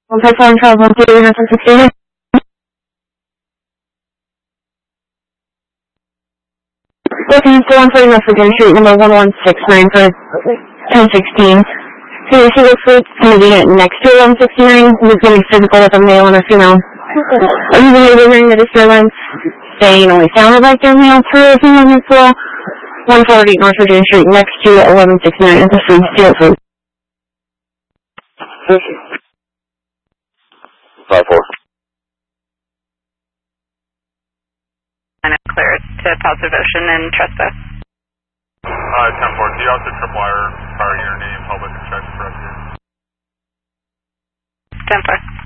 154 travel 116. Looking to 140 West Virginia Street, number 1169 for 1016. So you see the fruit in the unit next to 1169. Who's going to be physical with a male and a female. Are you going to be hearing the disturbance? Saying only sounded like they're male through a female as well. 140 North Virginia Street, next to 1169. It's a free steel food. 5-4. And it's cleared to positive ocean and trespass. 10-4. Do you also trip wire, prior your name, public and check for up here? 10-4.